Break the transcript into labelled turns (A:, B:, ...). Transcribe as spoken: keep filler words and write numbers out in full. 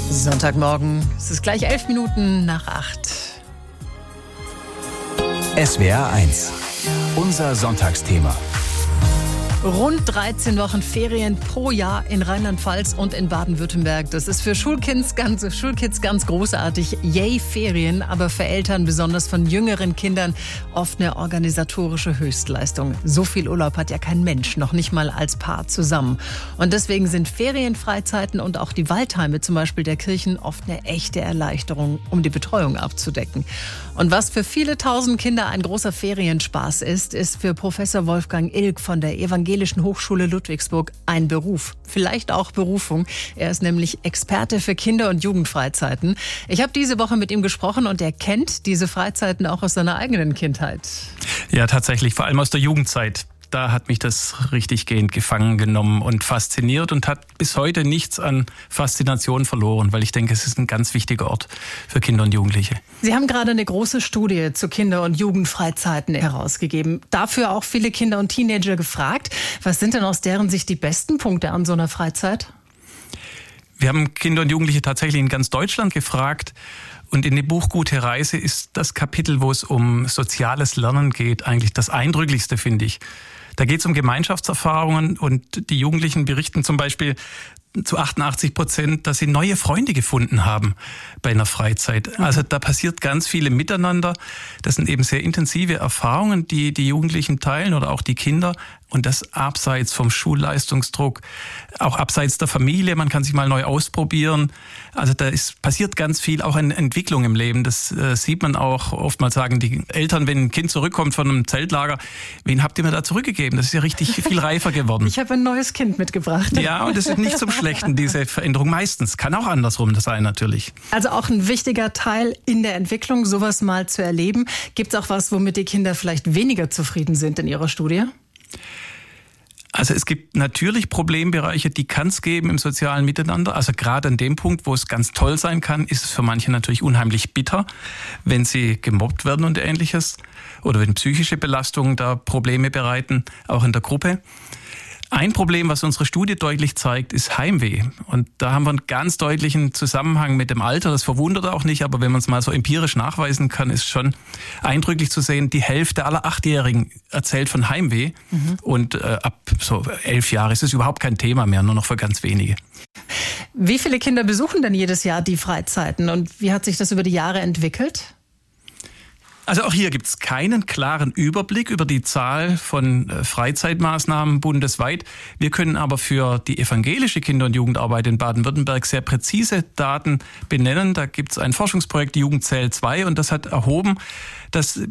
A: Sonntagmorgen, es ist gleich elf Minuten nach acht.
B: S W R eins, unser Sonntagsthema.
A: Rund dreizehn Wochen Ferien pro Jahr in Rheinland-Pfalz und in Baden-Württemberg. Das ist für Schulkids ganz, Schulkids ganz großartig. Yay, Ferien, aber für Eltern, besonders von jüngeren Kindern, oft eine organisatorische Höchstleistung. So viel Urlaub hat ja kein Mensch, noch nicht mal als Paar zusammen. Und deswegen sind Ferienfreizeiten und auch die Waldheime zum Beispiel der Kirchen oft eine echte Erleichterung, um die Betreuung abzudecken. Und was für viele tausend Kinder ein großer Ferienspaß ist, ist für Professor Wolfgang Ilg von der Evangelischen Hochschule Ludwigsburg ein Beruf, vielleicht auch Berufung. Er ist nämlich Experte für Kinder- und Jugendfreizeiten. Ich habe diese Woche mit ihm gesprochen und er kennt diese Freizeiten auch aus seiner eigenen Kindheit.
C: Ja, tatsächlich, vor allem aus der Jugendzeit. Da hat mich das richtiggehend gefangen genommen und fasziniert und hat bis heute nichts an Faszination verloren, weil ich denke, es ist ein ganz wichtiger Ort für Kinder und Jugendliche.
A: Sie haben gerade eine große Studie zu Kinder- und Jugendfreizeiten herausgegeben. Dafür auch viele Kinder und Teenager gefragt. Was sind denn aus deren Sicht die besten Punkte an so einer Freizeit?
C: Wir haben Kinder und Jugendliche tatsächlich in ganz Deutschland gefragt. Und in dem Buch Gute Reise ist das Kapitel, wo es um soziales Lernen geht, eigentlich das Eindrücklichste, finde ich. Da geht es um Gemeinschaftserfahrungen und die Jugendlichen berichten zum Beispiel zu achtundachtzig Prozent, dass sie neue Freunde gefunden haben bei einer Freizeit. Also da passiert ganz viel im Miteinander. Das sind eben sehr intensive Erfahrungen, die die Jugendlichen teilen oder auch die Kinder. Und das abseits vom Schulleistungsdruck, auch abseits der Familie. Man kann sich mal neu ausprobieren. Also da ist, passiert ganz viel, auch eine Entwicklung im Leben. Das äh, sieht man auch. Oftmals sagen die Eltern, wenn ein Kind zurückkommt von einem Zeltlager, wen habt ihr mir da zurückgegeben? Das ist ja richtig viel reifer geworden.
A: Ich habe ein neues Kind mitgebracht.
C: Ja, und das ist nicht zum Schlechten, diese Veränderung. Meistens kann auch andersrum sein natürlich.
A: Also auch ein wichtiger Teil in der Entwicklung, sowas mal zu erleben. Gibt es auch was, womit die Kinder vielleicht weniger zufrieden sind in ihrer Studie?
C: Also es gibt natürlich Problembereiche, die kann es geben im sozialen Miteinander. Also gerade an dem Punkt, wo es ganz toll sein kann, ist es für manche natürlich unheimlich bitter, wenn sie gemobbt werden und Ähnliches oder wenn psychische Belastungen da Probleme bereiten, auch in der Gruppe. Ein Problem, was unsere Studie deutlich zeigt, ist Heimweh. Und da haben wir einen ganz deutlichen Zusammenhang mit dem Alter. Das verwundert auch nicht, aber wenn man es mal so empirisch nachweisen kann, ist schon eindrücklich zu sehen, die Hälfte aller Achtjährigen erzählt von Heimweh. Mhm. Und äh, ab so elf Jahre ist es überhaupt kein Thema mehr, nur noch für ganz wenige.
A: Wie viele Kinder besuchen denn jedes Jahr die Freizeiten und wie hat sich das über die Jahre entwickelt?
C: Also auch hier gibt es keinen klaren Überblick über die Zahl von Freizeitmaßnahmen bundesweit. Wir können aber für die evangelische Kinder- und Jugendarbeit in Baden-Württemberg sehr präzise Daten benennen. Da gibt es ein Forschungsprojekt, die Jugend zählt zwei, und das hat erhoben, dass